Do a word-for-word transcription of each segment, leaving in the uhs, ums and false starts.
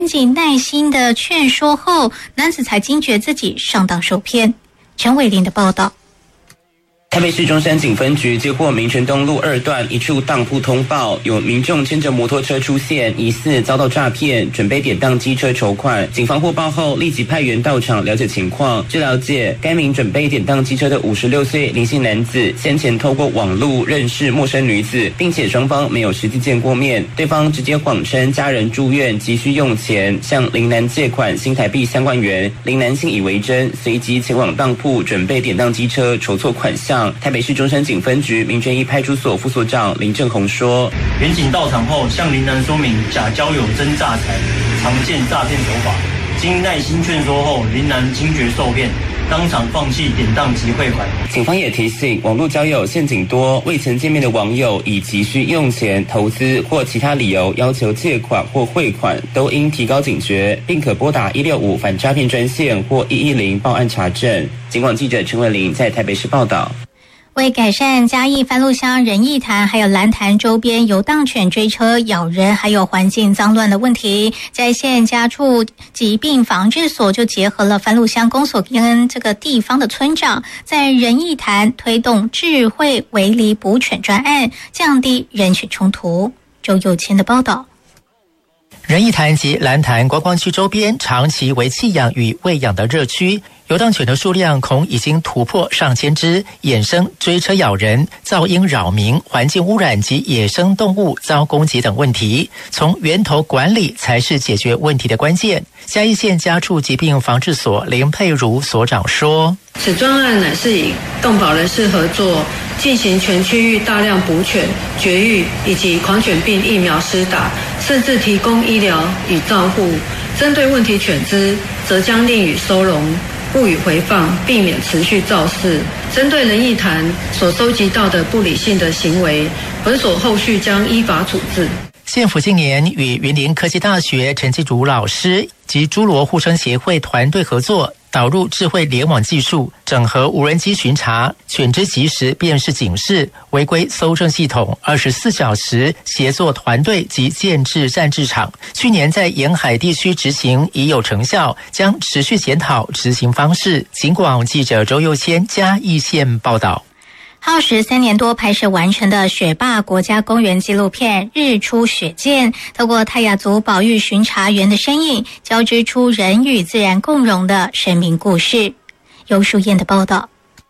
经耐心的劝说后，男子才惊觉自己上当受骗。陈伟林的报道。 台北市中山警分局接获民权东路二段一处当铺通报，有民众牵着摩托车出现，疑似遭到诈骗，准备典当机车筹款。警方获报后，立即派员到场了解情况。据了解，该名准备典当机车的五十六岁林姓男子，先前透过网路认识陌生女子，并且双方没有实际见过面，对方直接谎称家人住院急需用钱，向林男借款新台币三万元。林男信以为真，随即前往当铺准备典当机车筹措款项。台北市中山警分局民权一派出所副所长林正宏说， 员警到场后向林男说明假交友真诈财，常见诈骗手法。经耐心劝说后，林男惊觉受骗，当场放弃典当及汇款。 警方也提醒，网络交友陷阱多，未曾见面的网友以急需用钱、投资或其他理由要求借款或汇款，都应提高警觉，并可拨打一六五反诈骗专线或一一零报案查证。警广记者陈伟玲在台北市报道。 为改善嘉义番路乡仁义潭还有蓝潭周边游荡犬追车咬人还有环境脏乱的问题，在县家畜疾病防治所就结合了番路乡公所跟这个地方的村长，在仁义潭推动智慧围篱捕犬专案，降低人犬冲突。周佑谦的报道。 仁义潭及蓝潭观光区周边长期为弃养与喂养的热区，游荡犬的数量恐已经突破上千只，衍生追车咬人、噪音扰民、环境污染及野生动物遭攻击等问题。从源头管理才是解决问题的关键。嘉义县家畜疾病防治所林佩如所长说， 此专案乃是以动保人士合作，进行全区域大量捕犬、绝育以及狂犬病疫苗施打，甚至提供医疗与照护。针对问题犬只，则将令予收容，不予回放，避免持续肇事。针对仁义潭所收集到的不理性的行为，本所后续将依法处置。 县府近年与云林科技大学陈继儒老师及诸罗护生协会团队合作，导入智慧联网技术，整合无人机巡查、犬只即时辨识警示、违规搜证系统，二十四小时协作团队及建制战制场。去年在沿海地区执行已有成效，将持续检讨执行方式。警广记者周佑谦嘉义县报道。 耗时三年多拍摄完成的雪霸国家公园纪录片《日出雪见》，透过泰雅族保育巡查员的身影，交织出人与自然共融的生命故事。尤淑燕的报道。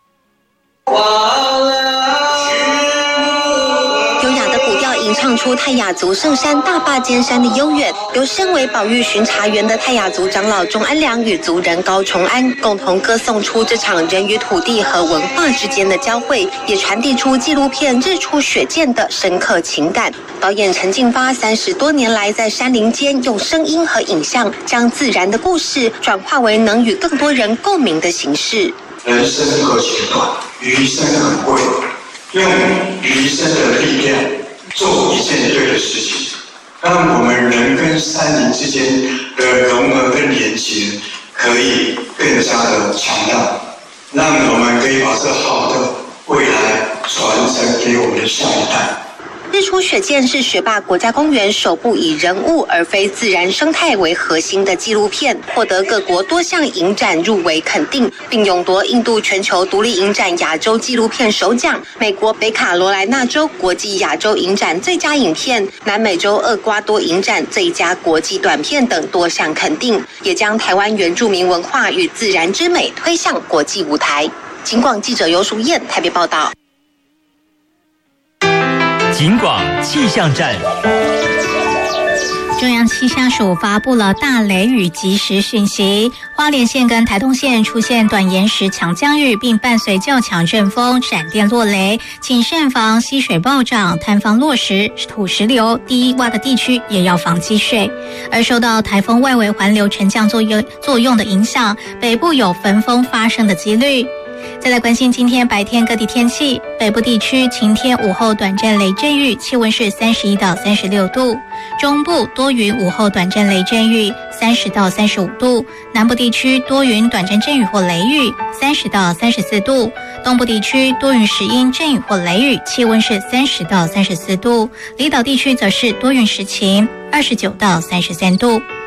唱出泰雅族圣山大霸尖山的悠远，由身为保育巡查员的泰雅族长老钟安良与族人高崇安共同歌颂出这场人与土地和文化之间的交汇，也传递出纪录片《日出雪见》的深刻情感。导演陈进发三十多年来在山林间用声音和影像，将自然的故事转化为能与更多人共鸣的形式。 人生何其短，余生很贵，用余生的力量做一件对的事情，让我们人跟山林之间的融合跟连结可以更加的强大，让我们可以把这好的未来传承给我们的下一代。 日出雪见是雪霸国家公园首部以人物而非自然生态为核心的纪录片，获得各国多项影展入围肯定，并勇夺印度全球独立影展亚洲纪录片首奖、美国北卡罗来纳州国际亚洲影展最佳影片、南美洲厄瓜多影展最佳国际短片等多项肯定，也将台湾原住民文化与自然之美推向国际舞台。警广记者尤淑燕台北报道。 警广气象站。 中央气象署发布了大雷雨即时讯息，花莲县跟台东县出现短延时强降雨，并伴随较强阵风、闪电落雷，请慎防溪水暴涨、坍方落石、土石流，低洼的地区也要防积水。而受到台风外围环流沉降作用作用的影响，北部有焚风发生的几率。再来关心今天白天各地天气，北部地区晴天，午后短暂雷阵雨，气温是三十一到三十六度；中部多云，午后短暂雷阵雨，三十到三十五度；南部地区多云短暂阵雨或雷雨，三十到三十四度；东部地区多云时阴阵雨或雷雨，气温是三十到三十四度；离岛地区则是多云时晴，二十九到三十三度。